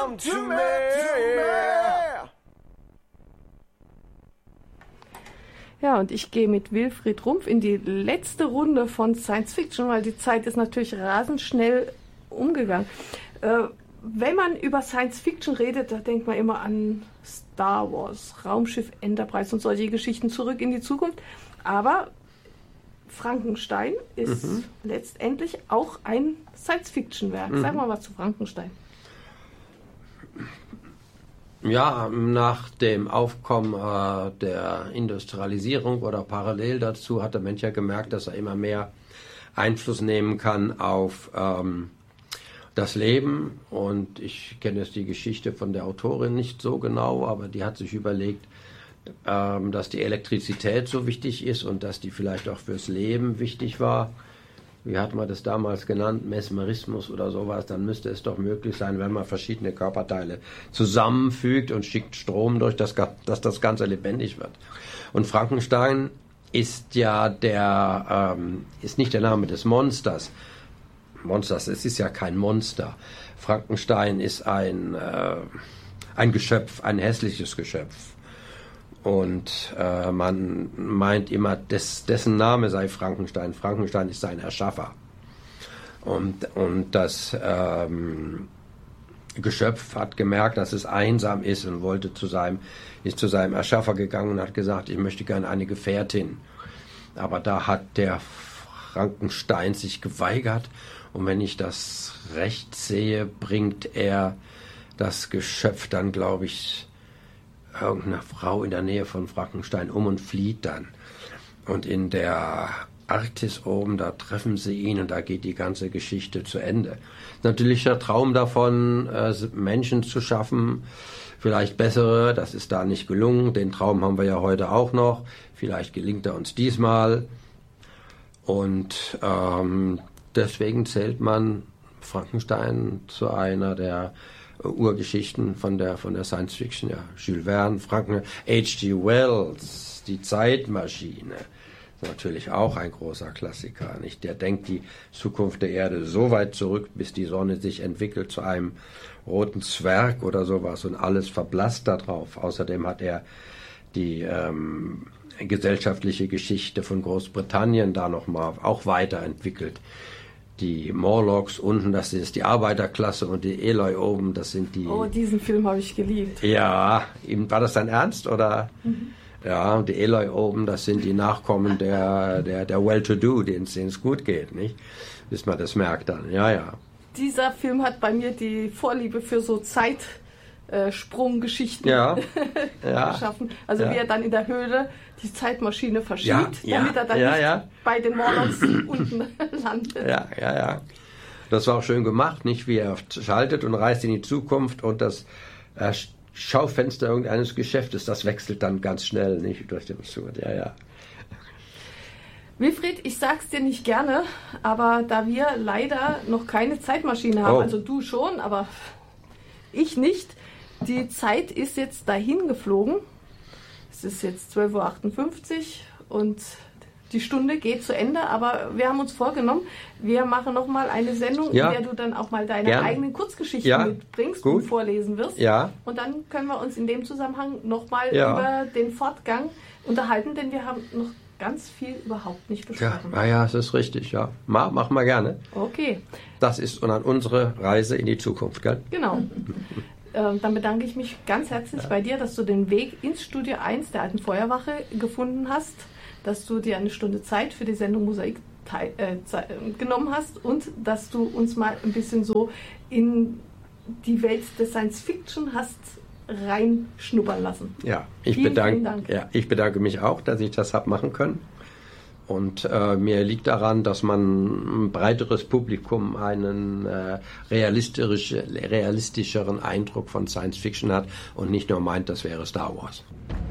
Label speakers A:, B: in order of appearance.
A: come to me.
B: Ja, und ich gehe mit Wilfried Rumpf in die letzte Runde von Science Fiction, weil die Zeit ist natürlich rasend schnell umgegangen. Wenn man über Science Fiction redet, da denkt man immer an Star Wars, Raumschiff Enterprise und solche Geschichten, zurück in die Zukunft. Aber Frankenstein ist letztendlich auch ein Science Fiction Werk. Sag mal was zu Frankenstein.
C: Ja, nach dem Aufkommen der Industrialisierung oder parallel dazu hat der Mensch ja gemerkt, dass er immer mehr Einfluss nehmen kann auf das Leben. Und ich kenne jetzt die Geschichte von der Autorin nicht so genau, aber die hat sich überlegt, dass die Elektrizität so wichtig ist und dass die vielleicht auch fürs Leben wichtig war. Wie hat man das damals genannt? Mesmerismus oder sowas. Dann müsste es doch möglich sein, wenn man verschiedene Körperteile zusammenfügt und schickt Strom durch, dass das Ganze lebendig wird. Und Frankenstein ist ja ist nicht der Name des Monsters. Es ist ja kein Monster. Frankenstein ist ein Geschöpf, ein hässliches Geschöpf. Und man meint immer, dessen Name sei Frankenstein. Frankenstein ist sein Erschaffer. Und das Geschöpf hat gemerkt, dass es einsam ist und ist zu seinem Erschaffer gegangen und hat gesagt, ich möchte gerne eine Gefährtin. Aber da hat der Frankenstein sich geweigert. Und wenn ich das recht sehe, bringt er das Geschöpf dann, glaube ich, irgendeiner Frau in der Nähe von Frankenstein um und flieht dann. Und in der Arktis oben, da treffen sie ihn und da geht die ganze Geschichte zu Ende. Natürlich der Traum davon, Menschen zu schaffen, vielleicht bessere, das ist da nicht gelungen. Den Traum haben wir ja heute auch noch. Vielleicht gelingt er uns diesmal. Und deswegen zählt man Frankenstein zu einer der Urgeschichten von der Science Fiction, ja. Jules Verne, H.G. Wells, die Zeitmaschine, ist natürlich auch ein großer Klassiker, nicht? Der denkt die Zukunft der Erde so weit zurück, bis die Sonne sich entwickelt zu einem roten Zwerg oder sowas und alles verblasst da drauf. Außerdem hat er die gesellschaftliche Geschichte von Großbritannien da nochmal auch weiterentwickelt. Die Morlocks unten, das ist die Arbeiterklasse und die Eloi oben, das sind die...
B: Oh, diesen Film habe ich geliebt.
C: Ja, war das dein Ernst, oder? Ja, und die Eloi oben, das sind die Nachkommen der Well-to-Do, denen es gut geht, nicht? Bis man das merkt dann, ja.
B: Dieser Film hat bei mir die Vorliebe für so Zeitsprunggeschichten geschaffen. Also wie er dann in der Höhle die Zeitmaschine verschiebt, damit er dann nicht bei den Morlocks unten landet.
C: Ja. Das war auch schön gemacht, nicht? Wie er schaltet und reist in die Zukunft und das Schaufenster irgendeines Geschäftes, das wechselt dann ganz schnell, nicht? Durch den Absurd, ja.
B: Wilfried, ich sag's dir nicht gerne, aber da wir leider noch keine Zeitmaschine haben, also du schon, aber ich nicht, die Zeit ist jetzt dahin geflogen. Es ist jetzt 12.58 Uhr und die Stunde geht zu Ende, aber wir haben uns vorgenommen, wir machen nochmal eine Sendung, in der du dann auch mal deine eigenen Kurzgeschichten mitbringst und vorlesen wirst.
C: Ja.
B: Und dann können wir uns in dem Zusammenhang nochmal über den Fortgang unterhalten, denn wir haben noch ganz viel überhaupt nicht besprochen.
C: Ja, das ist richtig, ja. Machen wir gerne.
B: Okay.
C: Das ist dann unsere Reise in die Zukunft, gell?
B: Genau. Dann bedanke ich mich ganz herzlich bei dir, dass du den Weg ins Studio 1 der Alten Feuerwache gefunden hast, dass du dir eine Stunde Zeit für die Sendung Mosaik genommen hast und dass du uns mal ein bisschen so in die Welt des Science Fiction hast reinschnuppern lassen.
C: Ja,
B: vielen Dank.
C: Ja, ich bedanke mich auch, dass ich das habe machen können. Und mir liegt daran, dass man ein breiteres Publikum einen realistischeren Eindruck von Science Fiction hat und nicht nur meint, das wäre Star Wars.